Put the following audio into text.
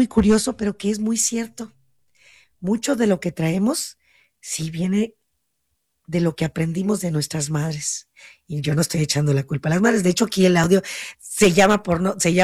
muy curioso, pero que es muy cierto. Mucho de lo que traemos sí viene de lo que aprendimos de nuestras madres. Y yo no estoy echando la culpa a las madres. De hecho, aquí el audio se llama